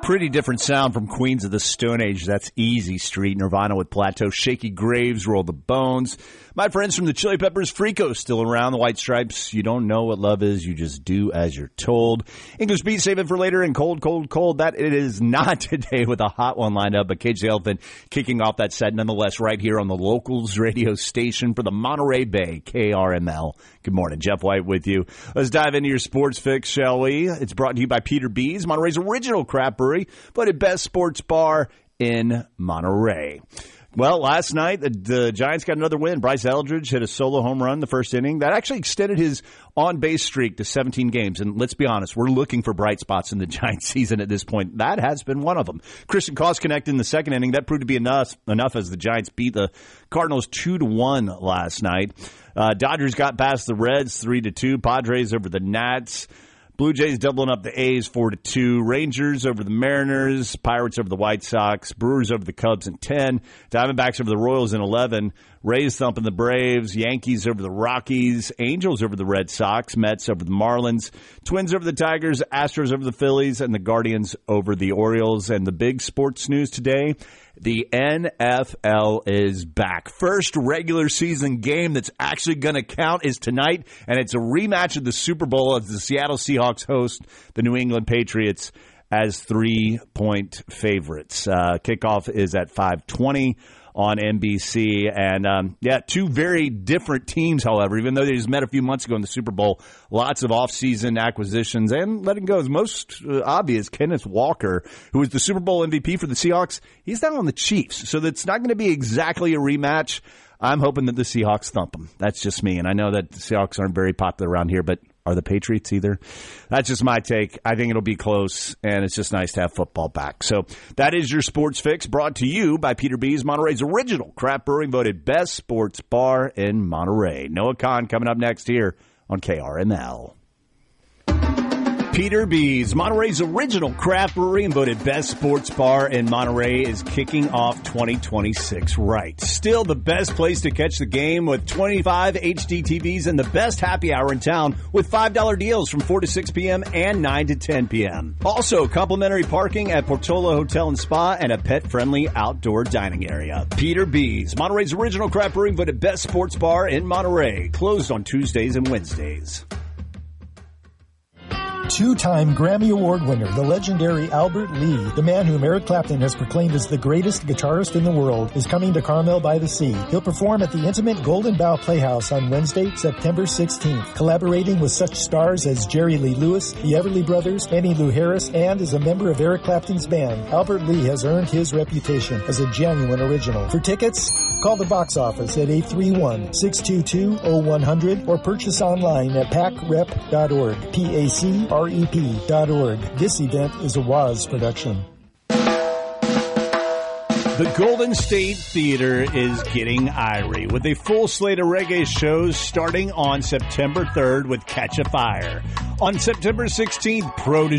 Pretty different sound from Queens of the Stone Age. That's Easy Street. Nirvana with Plateau. Shaky Graves, Roll the Bones. My friends from the Chili Peppers, Frico, still around. The White Stripes, You Don't Know What Love Is, You Just Do As You're Told. English Beat, save it for later. And Cold, Cold, Cold. That it is not today with a hot one lined up. But Cage the Elephant kicking off that set nonetheless right here on the Locals radio station for the Monterey Bay, KRML. Good morning. Jeff White with you. Let's dive into your sports fix, shall we? It's brought to you by Peter B's, Monterey's original craft brewery, voted best sports bar in Monterey. Well, last night, the Giants got another win. Bryce Eldridge hit a solo home run the first inning. That actually extended his on-base streak to 17 games. And let's be honest, we're looking for bright spots in the Giants season at this point. That has been one of them. Christian Koskinen in the second inning. That proved to be enough as the Giants beat the Cardinals 2-1 last night. Dodgers got past the Reds 3-2. Padres over the Nats. Blue Jays doubling up the A's 4-2. Rangers over the Mariners. Pirates over the White Sox. Brewers over the Cubs in 10. Diamondbacks over the Royals in 11. Rays thumping the Braves. Yankees over the Rockies. Angels over the Red Sox. Mets over the Marlins. Twins over the Tigers. Astros over the Phillies. And the Guardians over the Orioles. And the big sports news today, the NFL is back. First regular season game that's actually going to count is tonight, and it's a rematch of the Super Bowl as the Seattle Seahawks host the New England Patriots as 3-point favorites. Kickoff is at 5:20 on NBC. And, two very different teams, however, even though they just met a few months ago in the Super Bowl. Lots of offseason acquisitions and letting go is most obvious. Kenneth Walker, who was the Super Bowl MVP for the Seahawks, he's now on the Chiefs. So that's not going to be exactly a rematch. I'm hoping that the Seahawks thump them. That's just me. And I know that the Seahawks aren't very popular around here, but are the Patriots either? That's just my take. I think it'll be close, and it's just nice to have football back. So that is your sports fix, brought to you by Peter B's, Monterey's original craft brewing, voted best sports bar in Monterey. Noah Khan coming up next here on KRML. Peter B's, Monterey's original craft brewery and voted best sports bar in Monterey, is kicking off 2026 right. Still the best place to catch the game with 25 HD TVs and the best happy hour in town with $5 deals from 4 to 6 p.m. and 9 to 10 p.m. Also, complimentary parking at Portola Hotel and Spa and a pet-friendly outdoor dining area. Peter B's, Monterey's original craft brewery and voted best sports bar in Monterey. Closed on Tuesdays and Wednesdays. Two-time Grammy Award winner, the legendary Albert Lee, the man whom Eric Clapton has proclaimed as the greatest guitarist in the world, is coming to Carmel by the Sea. He'll perform at the intimate Golden Bough Playhouse on Wednesday, September 16th, collaborating with such stars as Jerry Lee Lewis, the Everly Brothers, Emmylou Harris, and as a member of Eric Clapton's band. Albert Lee has earned his reputation as a genuine original. For tickets, call the box office at 831-622-0100 or purchase online at pacrep.org. PACREP.org. This event is a WAZ production. The Golden State Theater is getting irie with a full slate of reggae shows starting on September 3rd with Catch a Fire. On September 16th, Protege